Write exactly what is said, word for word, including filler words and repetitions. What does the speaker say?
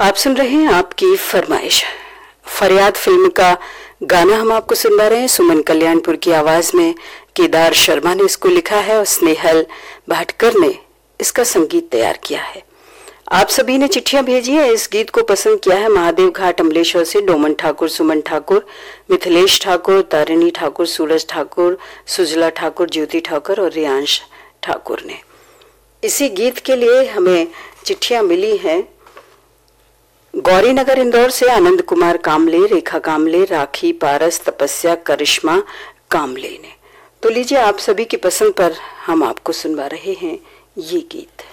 आप सुन रहे हैं आपकी फरमाइश। फरियाद फिल्म का गाना हम आपको सुनवा रहे हैं। सुमन कल्याणपुर की आवाज में केदार शर्मा ने इसको लिखा है और स्नेहल भाटकर ने इसका संगीत तैयार किया है। आप सभी ने चिट्ठियां भेजी हैं, इस गीत को पसंद किया है महादेव घाट अमलेश्वर से डोमन ठाकुर, सुमन ठाकुर, मिथिलेश ठाकुर, तारिणी ठाकुर, सूरज ठाकुर, सुजला ठाकुर, ज्योति ठाकुर और रियांश ठाकुर ने। इसी गीत के लिए हमें चिट्ठियां मिली हैं गौरीनगर इंदौर से आनंद कुमार कामले, रेखा कामले, राखी पारस, तपस्या, करिश्मा कामले ने। तो लीजिए, आप सभी की पसंद पर हम आपको सुनवा रहे हैं ये गीत।